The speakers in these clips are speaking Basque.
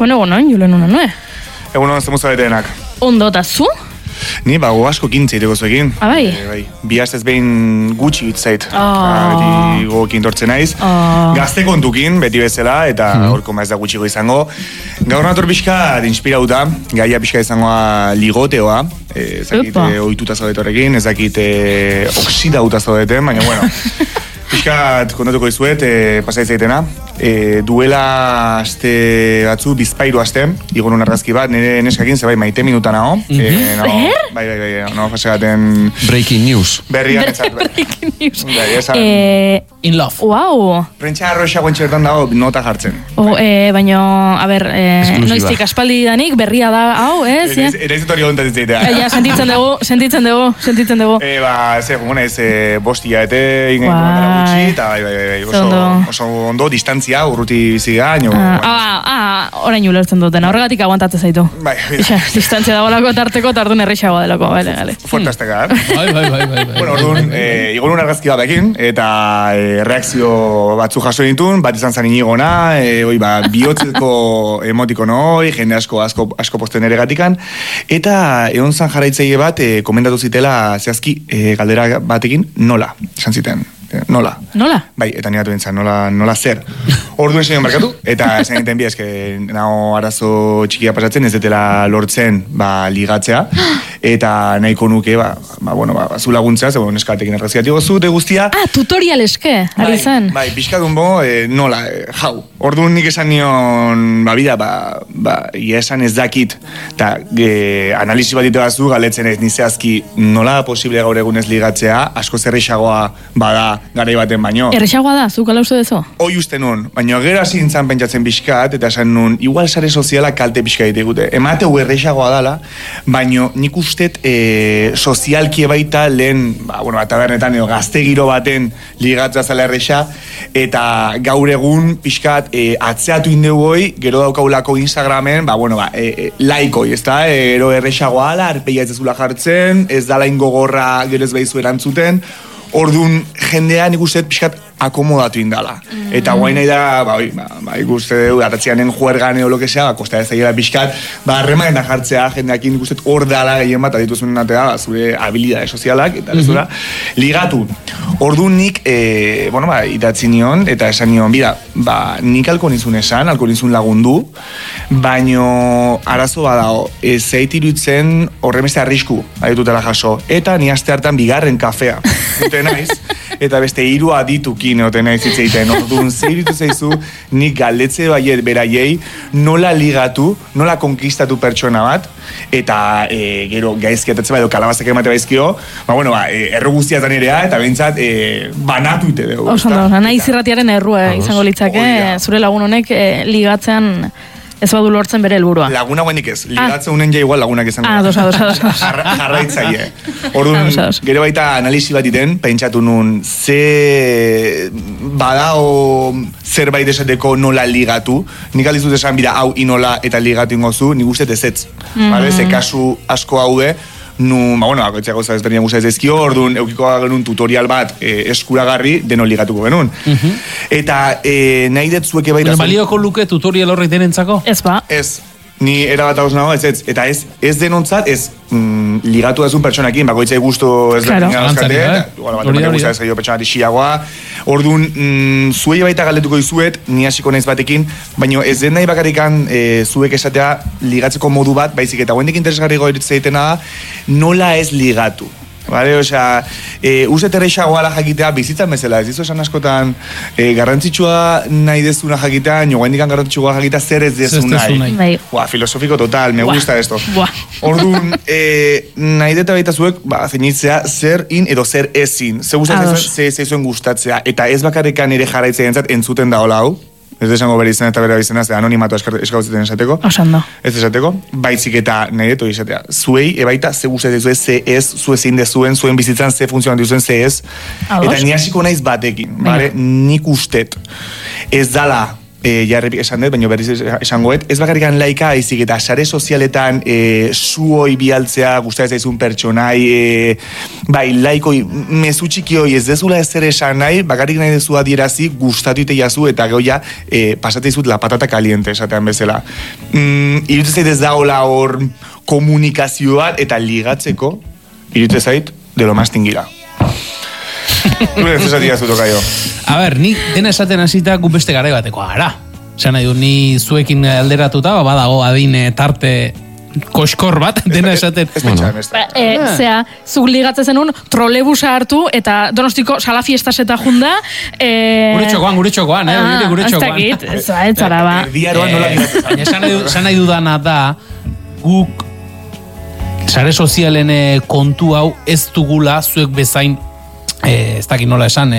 Bueno, Julen una nue. Egunon, zemuz zabetenak. Ondo, eta zu? Ni, asko kintza iteko zuekin. Bai? Bi hastez behin gutxi bitzait. Oh. Beti gogokin tortzen naiz. Gazte kontukin, beti bezala, eta horko ez da gutxiko izango. Gaur nator pixka inspirauta, gaia pixka izangoa ligoteoa. Ezakit ohituta zaudetorrekin, ezakit oksidauta zaudeten, baina bueno. Piskat kontatuko izuet, pasai zaitena. Duela aste batzu, bizpairu aste, igon un argazki bat, nire neskakin zebai maite minuta nago. Bai, pasegaten... Breaking news. Berriak etzat. Breaking news. In love. Wow. Prentsa arroxa guentxertan dago nota jartzen. Baina, a ber, noiztik aspaldi danik, berria da, hau, ez? Eraiz etorri gontat zitea. Ja, sentitzen dugu. Bostia ete, ingen gutxi, eta bai, oso ondo, distantzia, urruti biziga, orain ulertzen duten, horregatik aguantatzen zaitu. Bai, distantzia dagoelako tarteko, tardun errexagoa delako, bale. Fuertazteka, Bai. Bueno, orduan, igon un argazki batekin, eta reakzio batzu jaso ditun, bat izan zan inigona, bihotzeko emotikono, jende asko posten ere gatikan, eta egon zan jarraitzaile bat, komentatu zitela zehazki galdera batekin nola, esan ziten. Nola? Bai, eta niratu bintzen, nola zer. Orduen zeion barkatu, eta esan egiten bi, eske nago arazo txikia pasatzen, ez detela lortzen ligatzea, eta nahiko nuke, zu laguntzea, zebo neskatekin erraziatiko zu, guztia. Tutorial eske, ari zen. Bai, pixkatun nola, jau. Orduan nik esan nion, bida, esan ez dakit, eta analizi bat ditu bazu, galetzen ez nizazki nola posible gaur egunez ligatzea, asko zerrexagoa bada, garai baten baino. Errexagoa da, zuk ala uste dezu? Hoi uste nun, baina gero hasi nintzen pentsatzen pixkat, eta esan nun, igual sare soziala kalte pixka ditegute. Emateu errexagoa dala, baina nik ustet sozialkie baita lehen, tabernetan edo gazte giro baten ligatzea zela errexa, eta gaur egun pixkat atzeatu indegu hoi, gero daukaulako Instagramen, laikoi, ez da? Ero errexagoa ala, arpeia ez ezula jartzen, ez dala ingogorra gero ez behizu erantzuten, orduan jendea nik uste pixkat akomodatu indala. Eta guain nahi da, ikuste dugu, atatzeanen juergan edo lokesea, kosta ez egela pixkat, harremanetan jartzea jendeakin nik uste hor dala gehien bat, adituzun natea, zure habilidade sozialak, eta lezura, ligatu. Orduan nik, idatzi nion, eta esan nion, nik alko nizun esan, alko nizun lagundu, baino arazo badao, zeit iruditzen horremeste arrisku, aditutela jaso, eta ni aste hartan bigarren kafea, dute naiz, eta beste 3 aditukin oten naiz hitzeiten. Orduan zeiritu zaizu nik galdetze baiet beraiei nola ligatu, nola konkistatu pertsona bat, eta gero gaizkiatetze edo kalabazak emate baizkio, erru guztia zanerea, eta behintzat banatu ite dugu. Oso, nahi zirratiaren errua izango litzake, zure lagun honek ligatzean ez badu lortzen bere helburua. Laguna guenik ez, ligatze unen ja igual lagunak izango. Dos. Jarraitzaile. Orduan, gero baita analizi bat iten, pentsatu nun, badao zerbait esateko nola ligatu, nik aldizut esan hau inola eta ligatu ingozu, nik uste ezetz. Ze kasu asko haude, bakoitzak gauza ezberdinak guztiak ezkio, orduan eukiko genuen tutorial bat eskuragarri deno ligatuko genuen. Eta nahi dut zueke baita... Balioko luke tutorial horrek denentzako? Ez ba. Ez. Ni erabat hauz nago, eta ez denontzat, ez ligatu dazun pertsonakin, bakoitzai guztu ez berdin gauzkate, bat guztia ez pertsonari xiagoa. Orduan, zuei baita galdetuko izuet, ni hasiko naiz batekin, baina ez den nahi bakarrikan zuek esatea ligatzeko modu bat, baizik eta guendik interesgarri goiritzeitena da, nola ez ligatu. Osea, uste terreixagoa ala jakitea bizitzan bezala, ez dizu esan askotan garrantzitsua nahi dezuna jakitea, nioguendikan garrantzitsua jakitea zer ez dezu nahi. Filosofiko total, me gusta esto. Orduan, nahi deta baita zuek, zeinitzea zer in edo zer ezin. Ze gustatzen zeizuen gustatzea, eta ez bakarrikan ere jarraitzea entzuten da hola hau. Ez desango bere izan eta bere izena, ze anonimatu eskauzeten esateko. Osando. Ez esateko, baitzik eta nahi deto izatea. Zuei, ebaita, ze gustatzen zuen, ze ez, zu ezin dezuen, zuen bizitzan, ze funtzionatu zuen, ze ez. Eta ni hasiko naiz batekin, nik ustet. Ez dala jarri esan dut, baina berriz esangoet, ez bakarrikan laika, aizik eta sare sozialetan zuoi bialtzea, gustatzen zaizun pertsonai, bai, laikoi, mezu txikioi ez dezula ezer esan nahi, bakarrik nahi dezu adierazi, gustatu ite jazu, eta goia, pasateizut la patata caliente, esatean bezala. Irutu zait ez da hola hor komunikazioa eta ligatzeko, irutu zait, de lo más tingira. Dure ez esatia zutoka jo. A ber, ni dena esaten hasita gu beste garai bateko gara. Esan nahi du, ni zuekin alderatuta, badago adin tarte koskor bat, dena esaten. Ez pentsa, Zea, zuk ligatzen zenun, trolebusa hartu, eta Donostiko sala fiestaseta junda. Gure txokoan, gure txokoan. Ez dakit, ez zara ba. Erdiaroan nola ligatzen. Baina esan nahi dudana da, guk sare sozialen kontu hau ez dugula zuek bezain ez dakit nola esan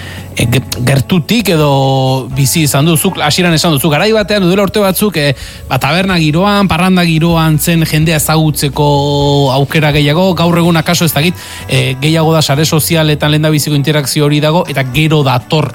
gertutik edo bizi izan duzuk, hasieran esan duzuk garai batean, duela urte batzuk taberna giroan, parranda giroan zen jendea ezagutzeko aukera gehiago, gaur egun akaso ez dakit gehiago da sare sozialetan lehendabiziko interakzio hori dago, eta gero dator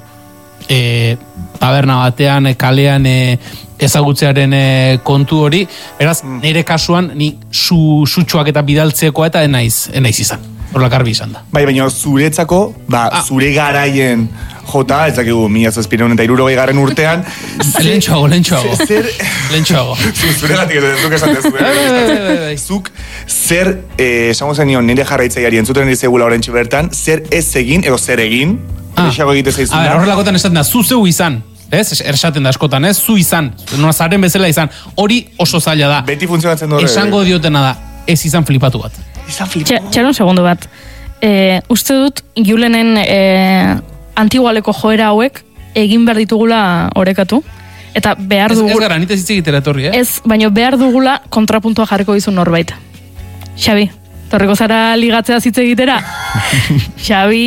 taberna batean, kalean ezagutzearen kontu hori, beraz, nire kasuan ni sutsuak eta bidaltzekoa eta enaiz izan. Horla garbi izan da. Bai, baina zuretzako, zure garaien jota, ez dakigu, 1760 garren urtean. Lentsuago. Lentsuago. Zure gatik edo, zuk esan dezu. Zuk, zer, esango zen nion, nire jarraitzaiari entzuten dizegula orentxe bertan, zer ez egin, edo zer egin, erexago egite zaizuna. Horrelakotan esaten da, zu zeu izan. Ez, ersaten da askotan, ez, zu izan. Nola zaren bezala izan. Hori oso zaila da. Beti funtzionatzen dure. Esango diotena da, ez izan flipatu bat. Txaron segundo bat. Uste dut, Julenen antigualeko joera hauek egin behar ditugula orekatu. Eta behar dugula... Ez gara, nite zitze egitera etorri, Ez, baina behar dugula kontrapuntua jarriko dizun norbait. Xabi, torriko zara ligatzea zitze egitera? Xabi,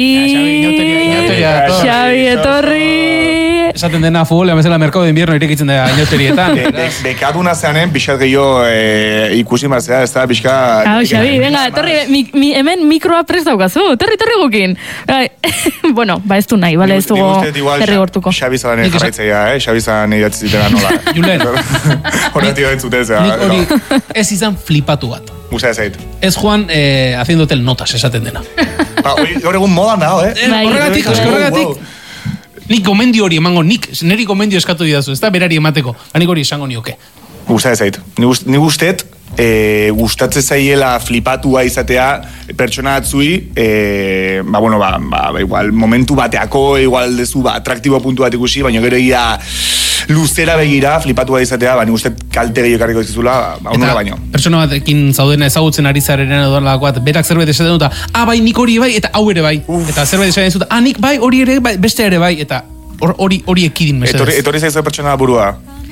etorri... Esaten dena futbolean bezala merkado de invierno irekitzen da inauterietan. Bekaduna zeanen, pixat gehiago ikusi marzea, ez da, pixka... Xabi, venga, etorri, hemen mikroa prest daukazu, etorri gukin. Bueno, ez du nahi, ez dugu herri gortuko. Xabi zanen jarraitzea, Xabi zanen idatzi zitena nola. Julen. Horretio entzuten zea. Nik hori ez izan flipatu bat. Musa ez ait. Ez joan haciendo tel notas esaten dena. Hor egun modan dago, Horregatik. Nik gomendio hori emango, niri gomendio eskatu didazu, ez da berari emateko, nik hori esango nioke. Gusta ez zait. Ni gustet, gustatzen zaiela flipatua izatea pertsona atzui, igual momentu bateako, igual dezu atraktibo puntu bat ikusi, baina gero egia luzera begira flipatua izatea, ni gustet kalte gehiago karriko dizuzula, unora baino. Pertsona batekin zaudena ezagutzen ari zaren edoan berak zerbait esaten dut, bai, nik hori bai, eta hau ere bai. Eta zerbait esaten dut, nik bai, hori ere bai, beste ere bai, eta hori ekidin mesedez. Etorri zaizu pertsona burua.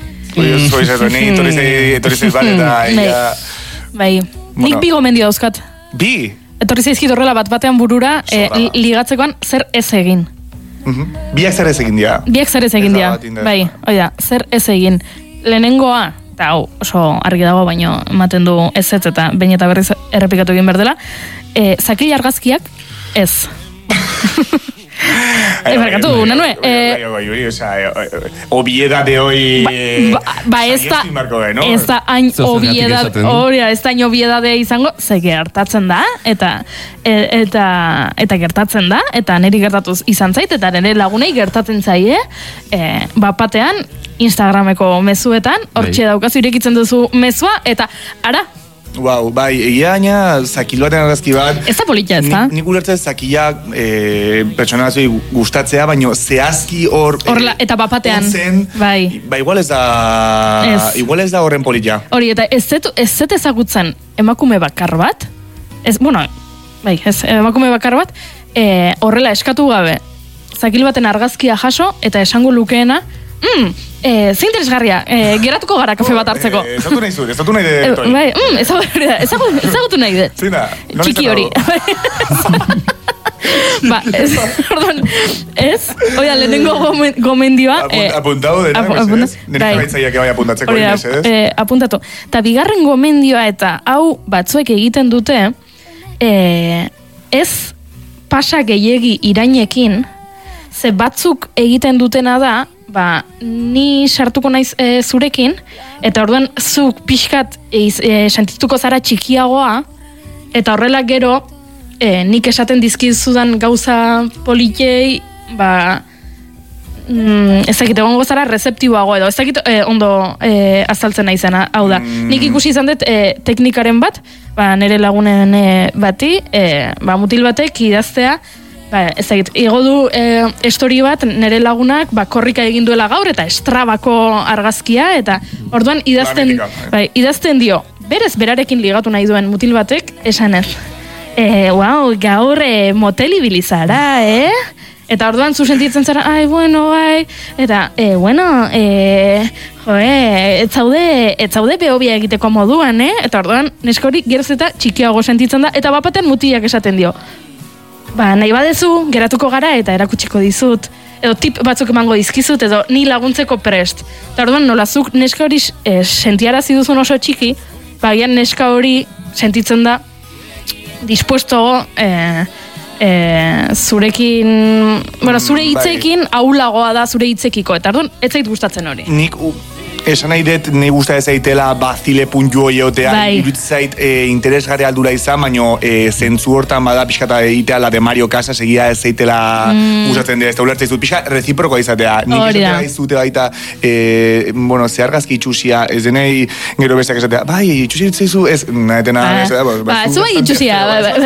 Etorri zaiz bat, eta... Bai, nik bi gomendio dauzkat. Bi? Etorri zaizkit horrela batean burura, ligatzekoan zer ez egin. Biak zer ez egin dira. Biak zer ez egin dira, bai, oida, zer ez egin. Lehenengoa, eta hau oso argi dago, baino ematen du ez eta behin eta berriz errepikatu egin berdela, zakil argazkiak ez. Barkatu, nanue. Obiedade hoi... Ez da hain obiedadea izango, ze gertatzen da, eta gertatzen da, eta niri gertatuz izan zait, eta nire lagunei gertatzen zaie, batean, Instagrameko mezuetan, hortxe daukazu irekitzen duzu mezua, eta ara, Wow, bai, egia gaina zakil baten argazki bat. Ez da politia, ez da? Nik ulertzen zakilak pertsona batzui gustatzea, baina zehazki hor... Horla, eta bapatean. Bai. Ba, igual ez da horren politia. Hori, eta ez zet ezagutzen emakume bakar bat, emakume bakar bat, horrela eskatu gabe, zakil baten argazkia jaso, eta esango lukeena, ze interesgarria, geratuko gara kafe bat hartzeko. Ezatu nahi de... Ezagutu nahi de. Zina, txiki hori. Oida, lehenengo gomendioa... Apuntado dena, mesedez. Nire jarraitzaiak bai apuntatzeko, mesedez. Apuntatu. Ta bigarren gomendioa eta hau batzuek egiten dute, ez pasa gehiegi irainekin, ze batzuk egiten dutena da, ni sartuko naiz zurekin, eta orduan zuk pixkat sentituko zara txikiagoa, eta horrela gero, nik esaten dizkizudan gauza politei, ezakit egongo zara rezeptiboago edo, ezakit ondo azaltzen naizena, hau da. Nik ikusi izan dut teknikaren bat, nire lagunen bati, mutil batek idaztea, ezagit, igo du estori bat nire lagunak korrika egin duela gaur eta Strabako argazkia eta orduan idazten dio berez berarekin ligatu nahi duen mutil batek esanez gaur motel ibili zara, eta orduan zu sentitzen zara, eta ez zaude behobia egiteko moduan, eta orduan neskori geroz eta txikiago sentitzen da, eta bapaten mutilak esaten dio. Nahi badezu, geratuko gara eta erakutsiko dizut. Edo tip batzuk emango dizkizut, edo ni laguntzeko prest. Eta orduan, nolazuk neska hori sentiarazi duzun oso txiki, bagian neska hori sentitzen da dispuesto zurekin, zure hitzekin aulagoa da zure hitzekiko. Eta orduan, ez zait gustatzen hori. Nik esan nahi dut, nahi guztia ezaitela bazile puntu hoiotea, irutzait interesgarri aldura izan, baino zentzu hortan bada pixkata egitea la de Mario Casas egia ezaitela gustatzen dira, ez da ulertzen izut, pixka reziprokoa izatea. Nik esatera izute baita, zehargazki itxusia, ez denei gero besteak esatea, itxusia itzaizu, ez, nahetena, zu itxusia,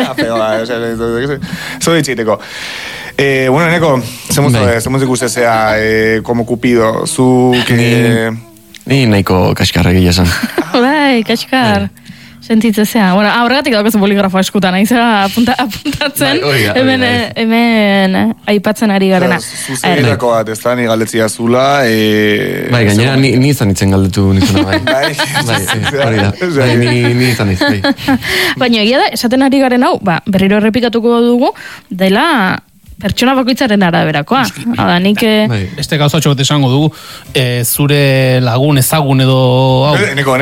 zo ditzeiteko. Neko, zemuz ikustezea como Cupido, zuk... Ni nahiko kaskarra egia esan. Kaskar. Sentitzezea. Horregatik daukazu poligrafoa eskutan, aizera apuntatzen, hemen aipatzen ari garena. Zuzegirako bat, ez da, ni galdetzia zula. Gainera, ni izan itzen galdetu nizuna, hori da. Ni izan iz, Baina egia da, esaten ari garen hau, berriro errepikatuko dugu, dela... pertsona bakoitzaren araberakoa. Beste gauzatxo bat esango dugu, zure lagun ezagun edo... Neko.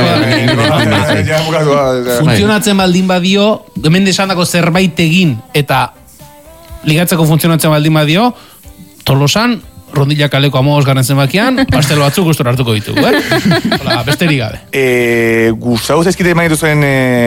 Funtzionatzen baldin badio, hemen desandako zerbait egin, eta ligatzeko funtzionatzen baldin badio, Tolosan, Rondilla kaleko 15 zenbakian, pastel batzuk gustora hartuko ditugu, Hola, besterik gabe. Gustau zaizkite eman dituzuen,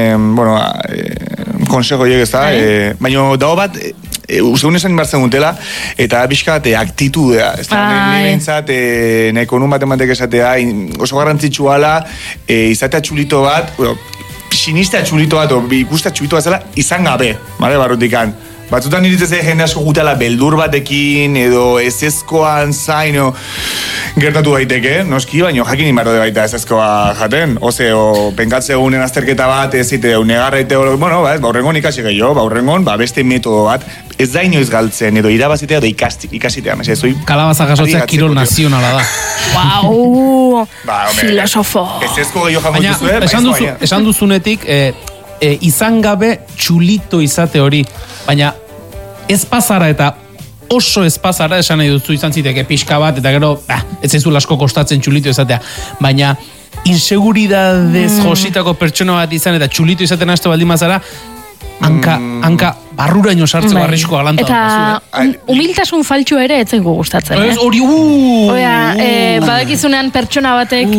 konsejo horiek ez da, baina dago bat, usegun esan inbartzen dutela, eta pixkat aktitudea. Nire behintzat, nahiko nun bat ematek esatea, oso garrantzitsuala, izatea txulito bat, sinistea txulito bat, ikustea txulito bat zela, izan gabe, barrutikan. Batzutan iritzeze jende asko gutela beldur batekin, edo ezezkoan zain, gertatu daiteke, noski, baina jakin inbarro de baita ezezkoa jaten. O penkatze egunen azterketa bat, ez zite, negarraite, baurrengon ikasi gehiago, baurrengon, beste metodo bat, ez da inoiz galtzen, edo irabazitea, edo ikasitea. Kalabaza jasotzea kirol nazionala da. Wow, filosofo. Ezezko gehiago jango duzue, esan duzunetik, izan gabe txulito izate hori, baina ez pasara eta oso ez pasara esan nahi duzu izan ziteke pixka bat, eta gero, ez zaizu asko kostatzen txulito izatea, baina inseguridadez jositako pertsona bat izan eta txulito izaten hastu baldin mazara, hanka barruraino sartzeko arrisko galantua. Eta humiltasun faltxua ere ez zaigu gustatzen. Hori, badakizunean pertsona batek,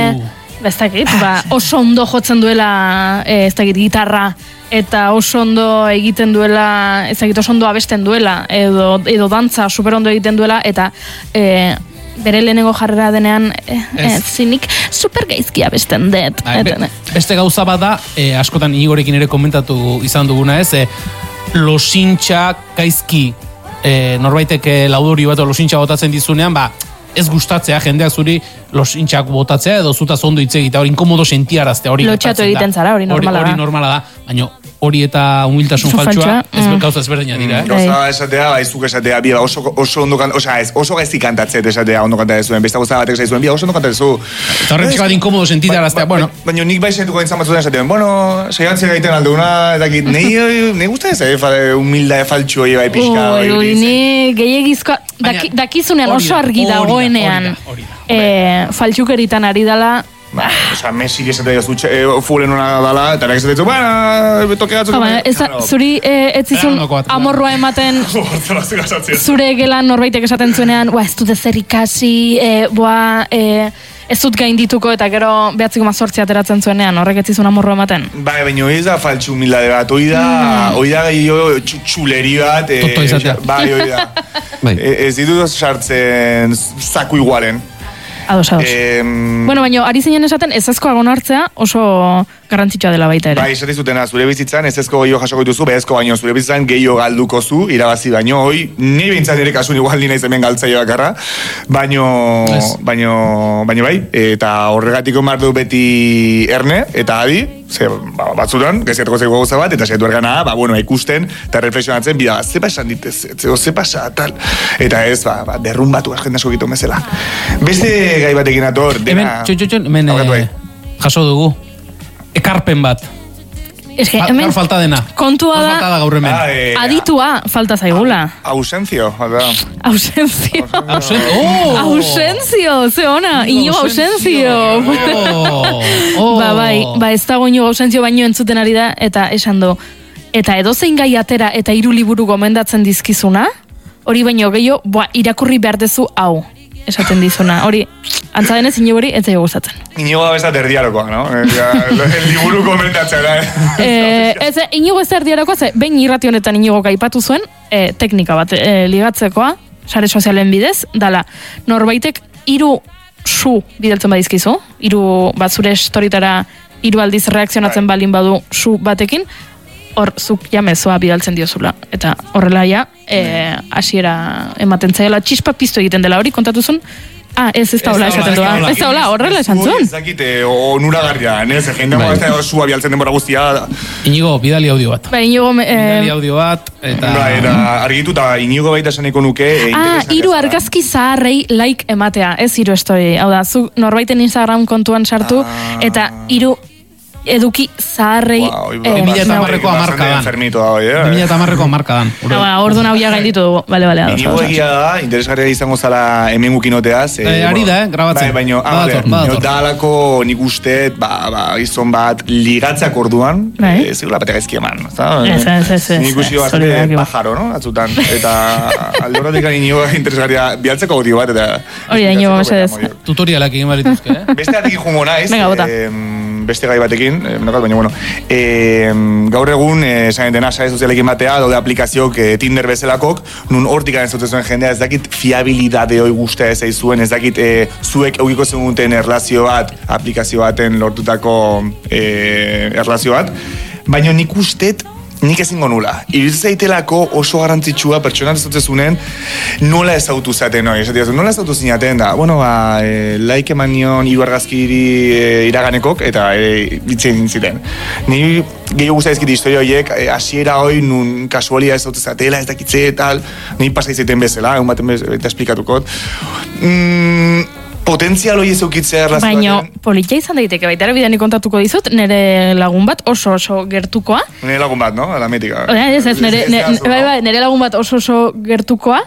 oso ondo jotzen duela, gitarra, eta oso ondo egiten duela, oso ondo abesten duela, edo dantza super ondo egiten duela, eta bere lehenengo jarrera denean zinik super gaizki abesten dut. Beste gauza bada, askotan Inigorekin ere komentatu izan duguna ez, losintxa gaizki norbaitek laudori bat losintxa botatzen dizunean, ez gustatzea jendeak zuri losintxak botatzea edo zutaz ondo hitz egitea, hori inkomodo sentiaraztea, hori lotxatu egiten zara, hori normala da. Hori normala da, baina hori eta humiltasun faltsua gauza ezberdina dira. Gauza esatea, izuk esatea, oso ondo oso gaizki kantatzet esatea ondo kantatzezuen, besta gauza batek esatzuen, oso ondo kantatzezu. Eta horren txekat inkomodo sentiaraztea, bueno. Baina nik bai sentuko dintzen batzuten esatean, segantzea gaiten aldeguna, etakit, nahi guzti ez, humilda faltsu hori bai pixka. Ni gehiagizkoa, dakizunean oso argi dagoenean faltsukeritan ari dela, Osa, Messi esate dut fulen hona dala, eta erak esate dut, bueno, toke batzuk. Zuri etzizun amorroa ematen zure gelan norbaitek esaten zuenean, ez dut ezer ikasi, ez dut gaindituko eta gero 9,8 ateratzen zuenean, horrek etzizun amorroa ematen. Bai, baina hori da faltsu humildade bat, hori da gehiago txuleri bat. Toto izatea. Bai, hori da. Ez ditut sartzen zaku igualen. Ados. Bueno, baina ari zinen esaten ezezko agon hartzea oso garrantzitsua dela baita ere. Bai, esate zutena, zure bizitzan ezezko gehiago jasoko dituzu, behezko baino zure bizitzan gehiago galduko zu, irabazi baino, hoi, ni behintzat nire kasun igual nina izemen galtzaio bakarra, baino bai, eta horregatiko mardu beti erne, eta adi, batzutan, geziatuko zeigo gauza bat, eta zeitu ergana, ikusten, eta reflexionatzen, bida, ze pasan ditez, ze pasa, tal, eta ez, derrumbatu agenda asko bezala. Beste gai batekin ator, dena... Hemen, jaso dugu, ekarpen bat. Ez que, hemen, falta dena. Kontua da, falta da gaur hemen. Aditua falta zaigula. Ausenzio. Ausenzio, ze ona, Iñigo Ausenzio. Ez dago Iñigo Ausenzio baino entzuten ari da, eta esan do, eta edozein gai atera eta 3 liburu gomendatzen dizkizuna, hori baino gehiago, irakurri behar dezu hau. Esaten dizuna, hori, antzadenez Iñigo hori ez zaio gustatzen. Iñigo da bezat erdiarokoa, no? El liburu komentatzen, Iñigo ez erdiarokoa, behin irrati honetan Iñigo gaipatu zuen, teknika bat ligatzekoa, sare sozialen bidez, dala, norbaitek 3 su bidaltzen badizkizu, 3 bat zure storytara 3 aldiz reakzionatzen balin badu su batekin, hor zuk jamezoa bidaltzen diozula. Eta horrela hasiera ematen zaila, txispa piztu egiten dela hori, kontatuzun? Ez da hola esaten doa. Ez da hola, horrela esan zuen. Ez dakit, onuragarria, ez jendeago ez da zua bialtzen denbora guztia. Inigo, bidali audio bat. Bidali audio bat, eta... Eta argitu eta Inigo baita esaneko nuke... 3 argazki zaharrei like ematea, ez 3 story. Hau da, zu norbaiten Instagram kontuan sartu, eta 3 eduki zaharrei... 2010ko amarkadan. 2010ko amarkadan. Orduan hau ja gainditu dugu. Bale. Inigo egia da, interesgarria izango zala hemen gukinoteaz. Ari da, grabatzen. Baina, dalako nik uste, gizon bat ligatzak orduan, zirula batek gaizki eman. Nik uste bat pajaro, no? Atzutan. Eta alde horretik Inigo interesgarria bialtzeko audio bat. Hori da, Inigo, mesedez. Tutorialak egin barituzke, Beste batekin jungo naiz. Beste gai batekin, baina, gaur egun, esan dena, sare sozialekin batea, daude aplikazioak Tinder bezalakok, nun hortik ez dute zuen jendea, ez dakit fiabilidade hoi guztia ez aizuen, ez dakit zuek eugiko zenuten erlazio bat, aplikazio baten lortutako erlazio bat, baina nik ustet, nik ezingo nula. Iruditzen zaitelako oso garrantzitsua pertsonat ez dutzezunen nola ezautu zaten hori. Nola ezautu zinaten da, like eman nion 3 argazkiri iraganekok eta ditzen nintziten. Ni gehiago guztia ezkit historia horiek, hasiera hori nun kasualia ez dut zatela, ez dakitze eta ni pasa izaten bezala, egun baten eta esplikatukot. Potentzial hori ez eukitzea erlazioaten. Baina, politia izan daiteke, baita erabidani kontatuko dizut, nire lagun bat oso gertukoa. Nire lagun bat, no? La mítica. Nire lagun bat oso gertukoa,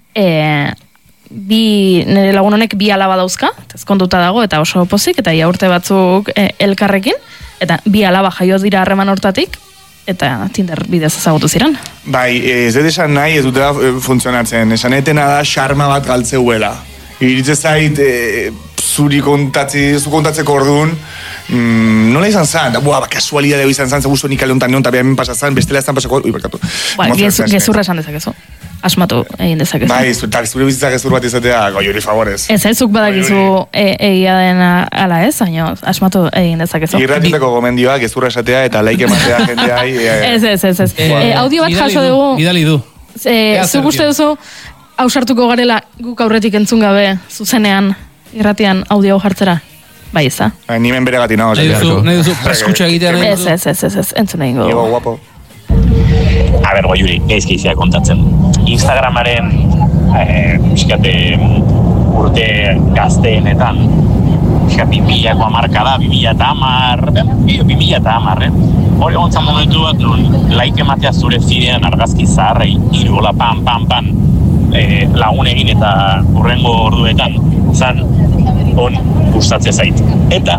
nire lagun honek 2 alaba dauzka, ezkonduta dago, eta oso pozik, eta ia urte batzuk elkarrekin, eta 2 alaba jaio dira harreman hortatik, eta Tinder bidez ezagutu ziren. Bai, ez dut esan nahi, ez dutela funtzionatzen, esan etena da xarma bat galtzeuela. Iritze zait, zu kontatzeko orduan, nola izan zan? Kasualidade hori izan zan, zegustu nik aldeontan neon, eta beha hemen pasazan, bestela ez pasako, barkatu. Gezurra esan dezakezu. Asmatu egin dezakezu. Bai, zure bizitzak gezur bat izatea, goiori favorez. Ez zuk badakizu egia dena ala ez, baina asmatu egin dezakezu. Irratietako gomendioa, gezurra esatea, eta laike ematea jendeai. Ez. Audio bat jaso dugu. Bidali du. Zuk uste duzu, hausartuko garela guk aurretik entzun gabe zuzenean irratian audio jartzera? Bai, ez da? Nimen bere gati nago. Nahi duzu, preskutxa egitea nahi duzu? Ez, entzun egin godu. Igo, guapo. A ber, goiuri, geizkizia kontatzen. Instagramaren urte gazteenetan 2000ko amarkada, 2010, hori gontzan momentu bat, like ematea zure fidean argazki zaharrei, 3 hola, pan, lagun egin eta urrengo orduetan, zan, gustatzen zait. Eta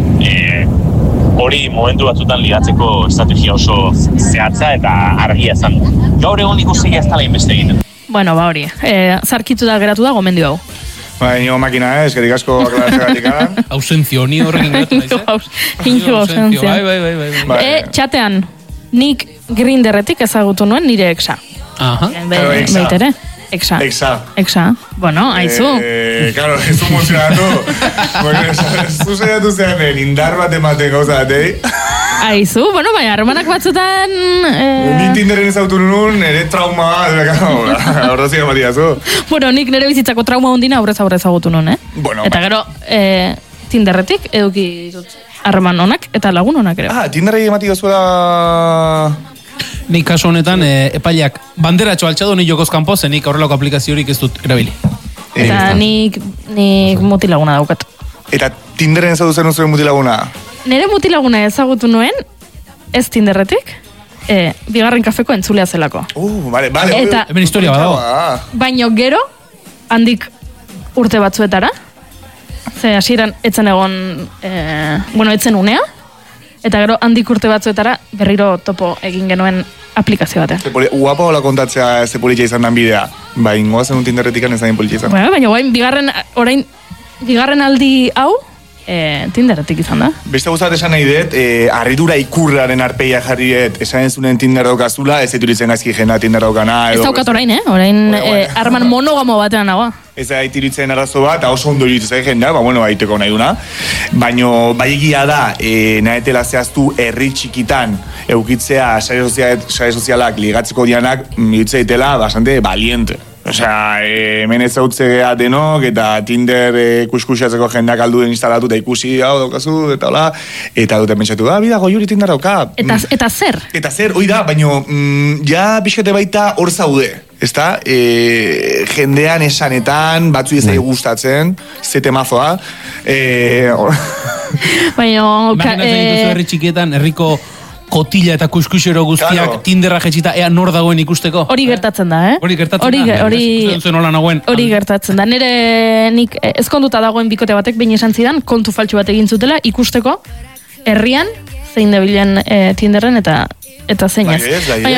hori momentu batzutan ligatzeko estrategia oso zehatza eta argia izan. Gaur egun ikustegia ez dela inbeste egiten. Bueno, ba hori, zarkitu da geratu da gomendio hau. Nio makina eskerik asko aklaratzegatik. Ausentzio, ni horrekin geratu naiz, Inu ausentzio. Bai. Txatean, nik Grinderretik ezagutu nuen nire exa. Aha. Baitere. Exa. Bueno, aizu. Claro, ez du emozionatu. Zu saiatu zean indar bat ematen gauza batei. Aizu, bueno, baina harremanak batzutan... Ni Tinderen ezautu nuen, ere trauma bat, horrezik ematiazu. Bueno, nik nire bizitzako trauma hundina aurrez ezagutu nuen, Bueno, eta gero, Tinderretik eduki dut harreman honak eta lagun honak ere. Tinderrei emati gazuela... Nik kasu honetan, epaileak banderatxo altxadu ni jokoz kanpo, nik aurrelako aplikaziorik ez dut erabili. Eta nik mutilaguna daukat. Eta Tinderen ezautu zen zuen mutilaguna? Nire mutilaguna ezagutu nuen, ez Tinderretik, bigarren kafeko entzulea zelako. Vale. Eta, hemen historia badago. Baino gero, handik urte batzuetara, ze hasieran etzen egon, etzen unea, eta gero handik urte batzuetara berriro topo egin genuen aplikazio batean. Guapa hola kontatzea ez politxa izan dan bidea. Ingoazen un Tinderretik ez zain politxa izan. Bueno, baina bigarren aldi hau, Tinderretik izan da. Beste guztat esan nahi dut, arridura ikurraren arpeia jarri dut, esan ez unen Tinder daukazula, ez eturitzen gaizki jena Tinder daukana. Ez daukat orain, Orain harreman monogamo batean nagoa. Ez da itiritzen arazo bat, oso ondo iruditzen jendea, aiteko nahi duna. Baina bai egia da, nahetela zehaztu herri txikitan eukitzea sare sozialak ligatzeko dianak, iruditzen daitela bastante valiente. Osea, hemen ez zautzea denok, eta Tinder kuskusatzeko jendeak alduen instalatu eta ikusi, hau daukazu, eta hola, eta duten pentsatu, bida, goiuri Tinder dauka. Eta zer? Eta zer, hoi da, baina ja pixkate baita hor zaude, ezta? Jendean esanetan, batzu ezai gustatzen, ze temazoa. Baina... Imaginatzen dituzu herri txikietan, herriko kotila eta kuskusero guztiak Tinderra jetxita ea nor dagoen ikusteko. Hori gertatzen da, Hori gertatzen da. Nik ezkonduta dagoen bikote batek behin esan zidan, kontu faltsu bat egin zutela ikusteko herrian zein debilen Tinderren eta zein ez.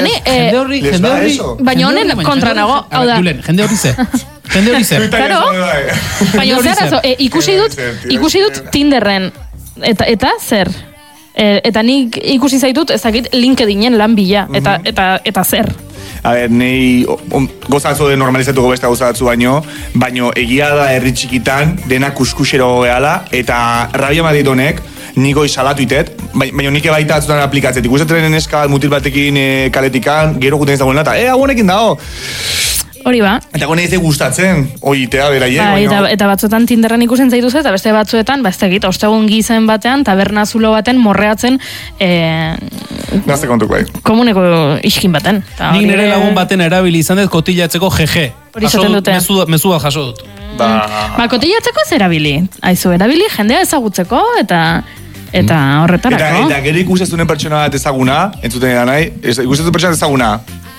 Baina honen kontra nago. Jende hori ze. Claro. Baina zer, ikusi dut Tinderren eta zer? Eta nik ikusi zaitut, ezakit LinkedInen lan bila, eta zer. A ber, nahi gozatzu de normalizatuko beste gozatzu baino egia da herri txikitan dena kuskusero gehala, eta rabia madit honek, niko izalatu itet, baina nik baita atzutan aplikatzet. Ikustetzen eska mutil batekin kaletikan, gero guten ez dagoen eta, honekin dago. Hori ba. Eta gone ez de gustatzen, oitea, beraien. Eta batzuetan Tinderren ikusen zaituz eta beste batzuetan, ez tegit, ostegun gizen batean, taberna zulo baten, morreatzen... Nazte kontuk bai. Komuneko iskin baten. Nik nire lagun baten erabili izan dut kotilatzeko GG. Hori zaten dute. Mezu bat jaso dut. Kotilatzeko ez erabili. Aizu, erabili jendea ezagutzeko eta horretarako. Eta gero ikustezunen pertsona bat ezaguna, entzuten edan nahi, ikustezunen pertsona ezaguna,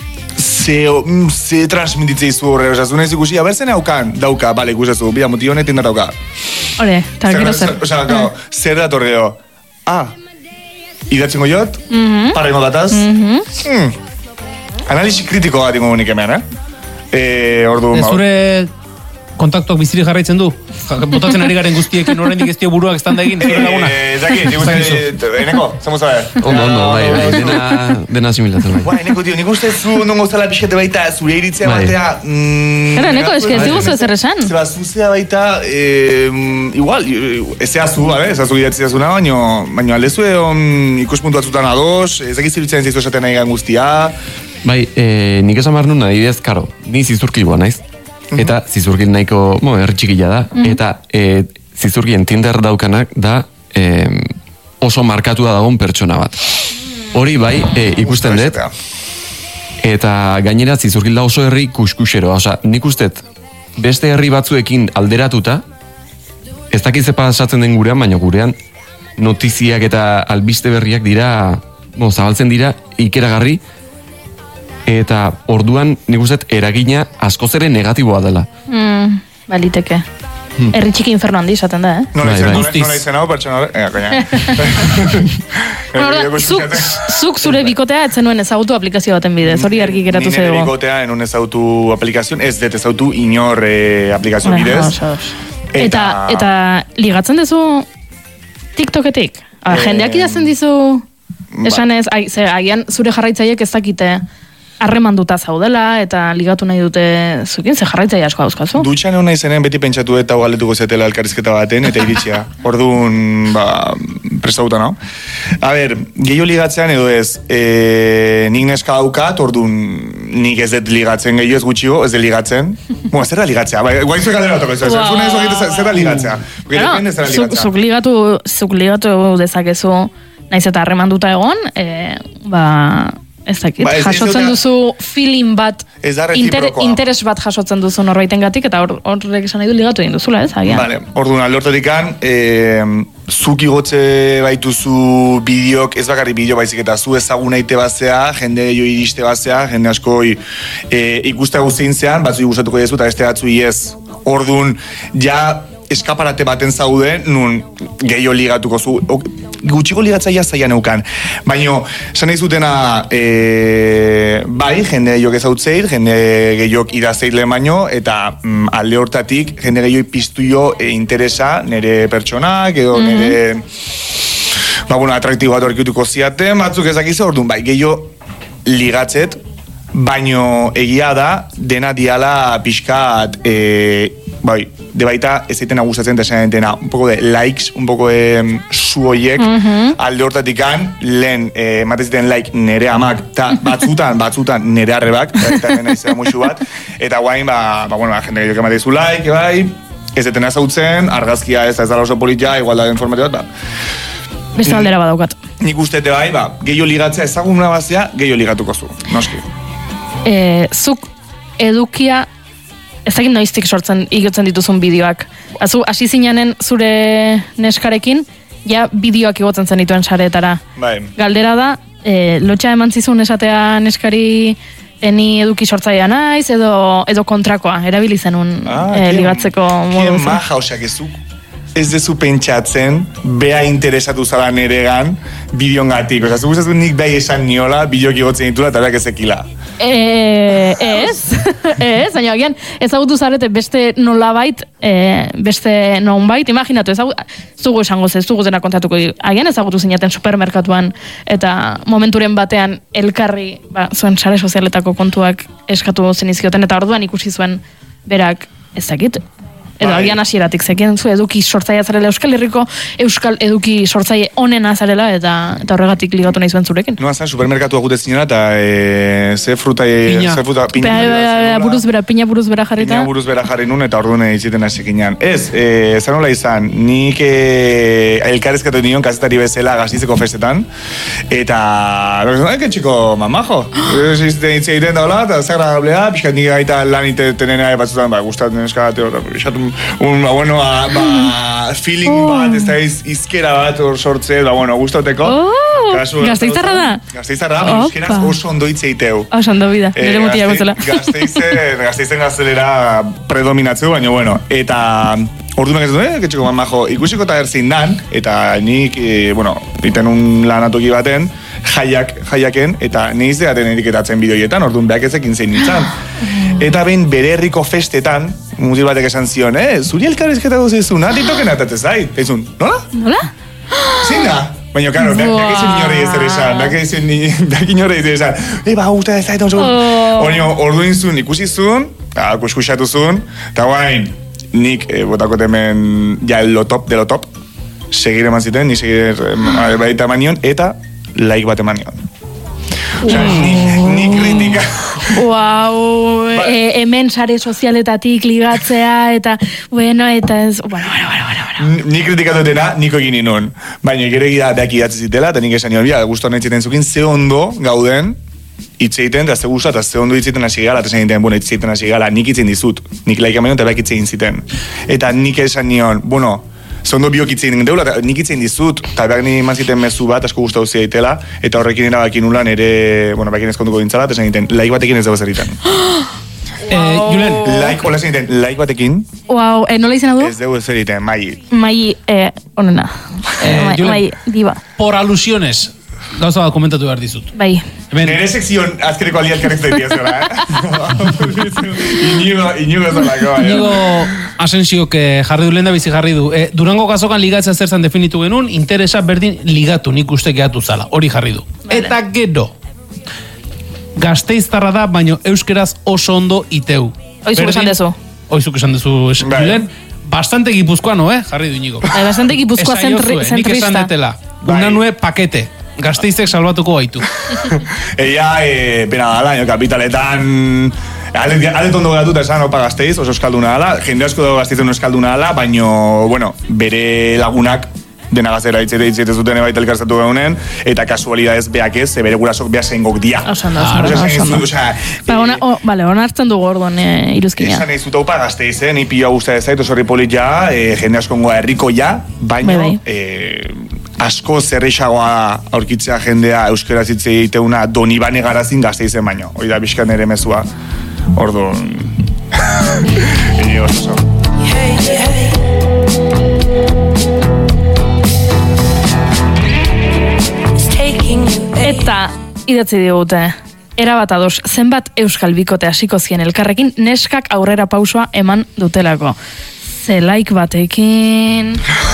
ze transmititzei zu horre, zunez ikusi, zen dauka, bale, ikustezu, bida, moti honet Tinder dauka. Hore, eta gero zer. Zer datorreo? Idatzen goiot, parrengo dataz. Analisi kritiko bat ingo unik hemen, Zure kontaktuak bizirik jarraitzen du? Botatzen ari garen guztiekin horrendik ez dio buruak ez tanda egin, zure laguna? Eneko, zamo zabe? Ondo, dena asimilatzen. Eneko, tio, nik uste zu ondo gozala pixete baita, zure iritzea batea... Gara, Eneko, eske ez diguzu ezer esan? Zeba, zuzea baita, igual, ezea zu, ezazu idatzea zuna, baina aldezu ikuspuntu batzutan ados, ezak iziritzen zizu esaten nahi gan guztia... Bai, nik esan behar nuen, adibidez, karo, ni zizurkilua naiz. Eta zizurgil nahiko, erritxikila da, eta zizurgien Tinder daukanak da oso markatua dagoen pertsona bat. Hori bai, ikusten dut, eta gainera zizurgil da oso herri kuskusero, oza, nik ustet beste herri batzuekin alderatuta, ez dakiz pasatzen den gurean, baina gurean notiziak eta albiste berriak dira, zabaltzen dira, ikeragarri, eta orduan nik uste eragina askoz ere negatiboa dela. Baliteke. Herri txiki inferno handi izaten da, Nola Guztiz. izan hau, pertsona hori? Koña. Zuk zure bikotea etzen nuen ezagutu aplikazio baten bidez, hori argi geratu Ni nire zego. bikotea enun ezautu aplikazioan, ez dut ezautu inor aplikazio bidez. Eta ligatzen duzu TikToketik? Jendeak idazten dizu, esanez, agian zure jarraitzaileek ez dakite harremanduta zaudela, eta ligatu nahi dute zukin, ze jarraitzaile asko dauzkazu. Dutxan egon nahi zenen beti pentsatu eta galetuko zetela elkarrizketa baten, eta iritsia. Orduan, prestauta, no? A ber, gehiago ligatzean edo ez, nik neska daukat, orduan nik ez dut ligatzen gehiago ez gutxigo, ez dut ligatzen. Bueno, zer da ligatzea? Guaizu galdera toko, zer da ligatzea? Zuk ligatu dezakezu, naiz eta harremanduta egon, ez dakit, jasotzen duzu feeling bat, interes bat jasotzen duzu norbaitengatik, eta horrek esan nahi du ligatu egin duzula, ez? Vale, orduan, aldortatikan, zuk igotze baituzu bideok, ez bakarri bideo baizik eta zu ezagun aite bazea, jende jo iriste bazea, jende asko ikusta guztien zean, batzu gustatuko dezu, eta beste batzu ez. Orduan, ja eskaparate baten zaude, nun gehiago ligatuko zu, gutxiko ligatzaia zaian eukan. Baina, esan nahi zutena, bai, jende gehiok ezautzeit, jende gehiok idazeit lehen baino, eta alde hortatik, jende gehiok piztu jo interesa, nire pertsonak, edo nire, atraktibo bat horkituko ziaten, batzuk ezakizu, orduan, bai, gehiok ligatzet, baino egia da, dena diala pixkat, bai, de baita ez zaitena gustatzen eta esan dena, un poco de likes, un poco de su hoiek, alde hortatikan, lehen mateziten like nere amak, eta batzutan nere arrebak, eta nena izan muixu bat, eta guain, jende gehiago ematezu like, bai, ez detena zautzen, argazkia ez dala oso politia, igual da informati bat, Beste aldera badaukat. Nik ustete bai, gehiago ligatzea ezaguna bazea, gehiago ligatuko zu, noski. Zuk edukia ez dakit noiztik sortzen igotzen dituzun bideoak. Hasi zinanen zure neskarekin, ja bideoak igotzen zen dituen sareetara. Bai. Galdera da, lotxa eman zizun esatea neskari ni eduki sortzailea naiz, edo kontrakoa, erabili zenun ligatzeko modu. Kien maja, oseak ez dezu pentsatzen, bea interesatu zala neregan, bideongatik. Osa, zuguzazun nik bai esan niola, bideok igotzen ditula, eta beak ezekila. Ez, baina agian ezagutu zarete beste nolabait, beste nonbait, imaginatu, zugu esango ze, zugu zena kontatuko, agian ezagutu zinaten supermerkatuan, eta momenturen batean elkarri, zuen sare sozialetako kontuak eskatu zenizkioten, eta orduan ikusi zuen berak ezakit, edo agian hasieratik zekien zu eduki sortzailea zarela Euskal Herriko Euskal eduki sortzaile onena zarela eta horregatik ligatu nahi zuen zurekin. Noa zen, supermerkatua gute zinela eta ze fruta... Piña buruz bera jarrita. Piña buruz bera jarri nun eta orduan iziten hasekinan. Ez, zan hola izan, nik elkarrezkatu nion kazetari bezala Gazizeko festetan, eta... que txiko, mamajo. Izten egiten da hola, eta zagrablea, pixkat nik gaita lan itenena batzutan, gustatzen eskate, feeling bat, ez da izkera bat sortze, gustateko. Gazteizarra da? Gazteizarra da, izkeraz oso ondo itzeiteu. Oso ondo bida, nire mutia guztela. Gazteizen gaztelera predominatzeu, baina, eta orduan ez ketxeko mamajo, ikusiko eta erzin dan, eta nik, iten un lanatoki baten, jaiaken, eta niz deaten etiketatzen bideoietan, orduan behak ezekin zein nintzen. Eta behin bere herriko festetan, mutil batek esan zion, zuri elkarrizketa guzizun, TikToken atatez zait. Ezun, nola? Nola? Zein da? Baina, karo, behak izan inorri ez eresan, behak inorri ez eresan, gusta ez zait, orduan zuen ikusizun, kuskusatu zuen, eta guain, nik botako temen ja lo top de lo top, segir eman ziten, ni segir baita eman nion, eta like bat eman nion. Osa, ni kritika... Hemen sare sozialetatik ligatzea, eta, eta ez... Ni kritikatu dena, niko egin inun. Baina, gero egia beak idatzi zitela, eta nik esan nion, guztu nahi ziten zukin, ze ondo gauden, itzeiten, eta ze guztu, eta ze ondo itzeiten hasi gala, eta zen egiten, itzeiten hasi gala, nik itzen dizut. Nik laik amenion, eta beak itzein ziten. Eta nik esan nion, zondo biok itzein deula, eta nik itzein dizut, eta behar ni manziten mezu bat, asko guztau zidaitela, eta horrekin erabakin nula nire, bekin ezkontuko dintzala, eta zen egiten, laik batekin ez dago zer egiten. Julen. Hola zinten, like batekin. Wow, nola izena du? Ez dugu ez egiten, Mai. Mai, onena. Mai, diba. Por alusiones, gauza bat komentatu behar dizut. Bai. Nere sekzion azkereko aldi alkarrik zaitia zela, Inigo zolako. Inigo Asensiok jarri du, lehen da bizi jarri du. Durango gazokan ligatzea zer zan definitu genuen, interesa berdin ligatu, nik uste gehatu zala. Hori jarri du. Vale. Eta gero, Gasteiztarra da, baino euskeraz oso ondo iteu. Oizuk esan dezu. Oizuk esan dezu, Julen. Bastante gipuzkoano, jarri du Inigo. Bastante gipuzkoa zentrista. Nik esan detela. Unanue pakete. Gasteizek salbatuko gaitu. Eia, pena dala, kapitaletan... Ale tondo geratuta esan opa Gasteiz, oso eskalduna dala. Jende asko dago Gasteizen eskalduna dala, baino, bueno, bere lagunak dena gazera itxete zuten baita elkartzatu gaunen, eta kasualidadez beak ez, bere gurasok beha zeingok dia. Osando. Vale, hona hartzen dugu orduan iruzkina. Esan egin zuta upa Gasteiz, ni pila guztia ez zait, oso horri polit ja, jende asko herriko ja, baino, asko zerreixagoa aurkitzea jendea euskeraz hitz egiteuna Donibane Garazin Gasteizen baino. Hoi da bizkan ere mezua. Orduan... Inigo oso. Eta idatzi digute, erabat ados, zenbat euskal bikote hasiko zien elkarrekin neskak aurrera pausoa eman dutelako. Zelaik batekin...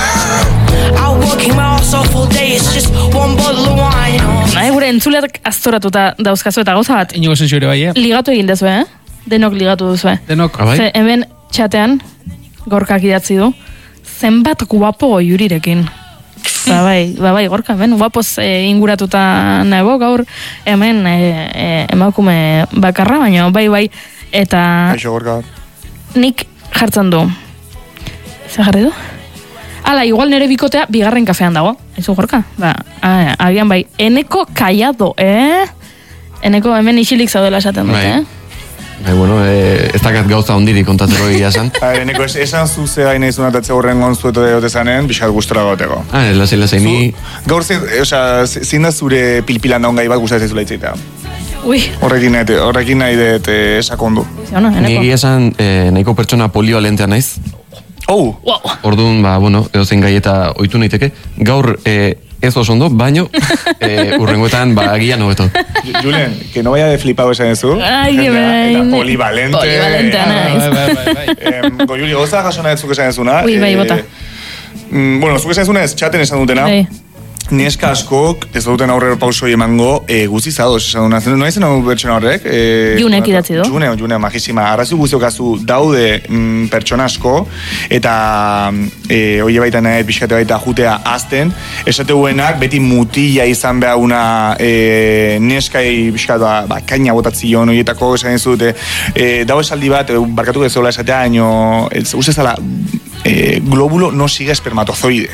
Nahi, gure entzuleak aztoratuta dauzkazu eta gauza bat. Inigo Asensio ere bai, Ligatu egin dezu, Denok ligatu duzu, Denok. Ze hemen txatean, gorkak idatzi du, zenbat guapo goiurirekin. Bai, gorka, hemen guapoz inguratuta nago gaur, hemen emakume bakarra, baina bai, eta... Aixo gorka. Nik jartzen du. Zer jarri du? Ala, igual nere bikotea bigarren kafean dago. Ezu gorka? Agian bai. Eneko kaiado, Eneko hemen isilik zaudela esaten dut, Bueno, ez dakat gauza ondirik kontatzeko egia esan. Eneko, esan zuzea hain izun atatze horren gonzueto deote zanen, bixar gustora goteko. Lasai, ni... Gaur zein da zure pilpilan daun gai bat gustatzen zula itzaita? Ui. Horrekin nahi dut esakondu. Ni egia esan nahiko pertsona polioalentea naiz. Wow. Orduan, edo zein gai eta ohitu naiteke. Gaur ez oso ondo, baino urrengoetan agian hobeto. Julen, que no vaya de flipado esan ezu. Ai, eta polivalente. Polivalentea naiz. Goiuri, goza jasona ez zuk esan ezuna. Ui, bai, bota. Bueno, zuk esan ezuna ez txaten esan dutena. Nieska askok ez duten aurrera pausoi emango guztiz ados esan duna. No izan hau pertsona horrek? Junek idatzi du. June, magisima. Arrazu guztiokazu daude pertsona asko eta oie baita nahi pixkate baita jutea azten. Esateuenak beti mutila izan behaguna neskai pixkatu kaina botatzion oietako esan ez dute. Dau esaldi bat, barkatu gezola esatea, baino uste zala glóbulo no sigue espermatozoide.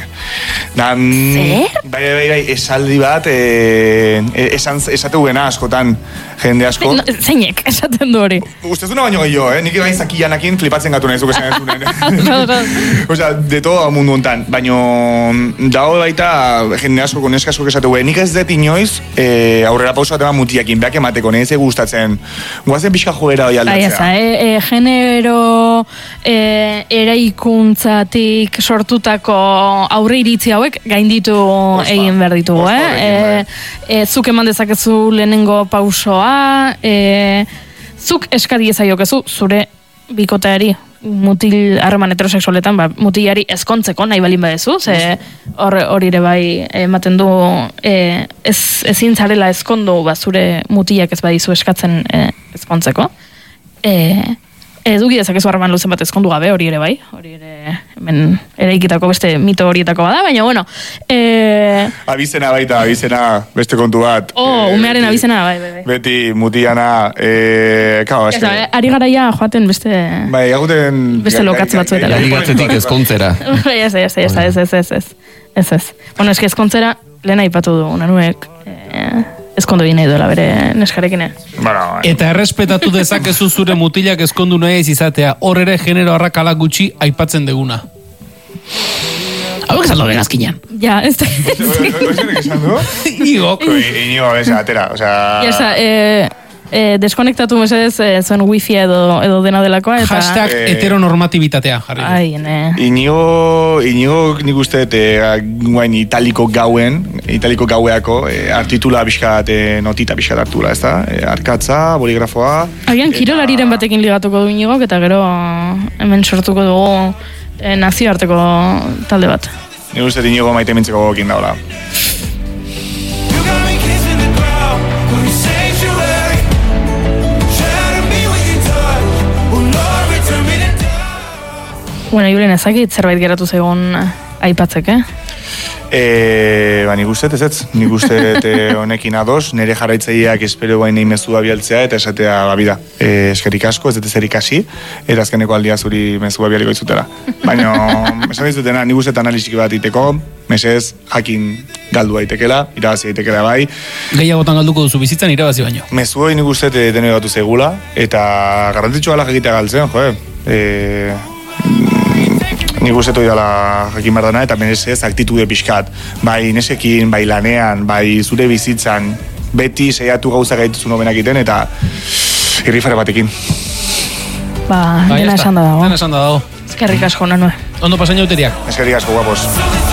Bai, esaldi bat esateuena askotan jende asko. Zeinek, esaten du hori. Ustezuna baino gehiago, nik bai zakillanakin flipatzen gatu nahi zuk esan ezunen. Osea, de todo mundu hontan. Baino, dago baita jende asko, neska asko esateu. Nik ez dut inoiz aurrera pauso bat eman mutiakin, beak emateko, nahi ez gustatzen. Guazen pixka joera hori aldatzea. Genero eraikuntzatik sortutako aurre iritzi hauek gainditu egin behar ditugu, zuk eman dezakezu lehenengo pausoa, zuk eskari ezaiokezu zure bikoteari mutil harreman heterosexualetan, mutilari ezkontzeko nahi balin badezu, ze hori ere bai ematen du ezin zarela ezkondu zure mutilak ez badizu eskatzen ezkontzeko. Eduki dezakezu harreman luzen bat ezkondu gabe, hori ere bai, hori ere hemen eraikitako beste mito horietako bada, baina bueno... Abizena baita, beste kontu bat. Umearen abizena, bai. Beti mutiana, ari garaia joaten beste... Bai, aguten... Beste lokatz batzuetara. Ligatzetik ezkontzera. Ez. Bueno, eski ezkontzera, lehen aipatu du, nanuek... ezkondu egin nahi duela bere neskarekin. Eta errespetatu dezakezu zure mutilak ezkondu nahi izatea, hor ere genero arrakala gutxi aipatzen deguna. Hau esan doben azkinean. Ja, ez da. Oizenek esan du? Igok. Inigo, atera, osea... Ja, deskonektatu mesedez zuen wifi edo dena delakoa. Eta... Hashtag heteronormatibitatea, jarri. Ai, ne. Inigo nik uste, guain italiko gaueako, artitula bizkat, notita bizkat hartula, ez da? Arkatza, boligrafoa. Agian, kirolariren batekin ligatuko du Inigok, eta gero hemen sortuko dugu nazioarteko talde bat. Nik uste, Inigo maite mintzeko gokin daula. Bueno, Julen, ezakit zerbait geratu zegoen aipatzek, Nik uste, ez. Nik uste honekin ados, nire jarraitzaileak espero guain nahi mezua bialtzea, eta esatea babida. Eskerik asko, ez dut zer ikasi, eta azkeneko aldia zuri mezua bialiko izutera. Baina, esan dizutena, nik uste analistik bat iteko, mesez, jakin galdu daitekela, irabazi daitekela bai. Gehiagotan galduko duzu bizitzan irabazi baino. Mezuoi nik uste deno batu zegula, eta garrantzitsua ala jakitea galtzen, nik uste dela jakin berdana, eta menezez aktitude pixkat. Bai nesekin, bai lanean, bai zure bizitzan, beti seiatu gauza gaituzun obenak iten, eta irrifare batekin. Dena esan da dago. Dena esan da dago. Eskerrik asko, Nanue. Ondo pasaino uteriak. Eskerrik asko, guapos.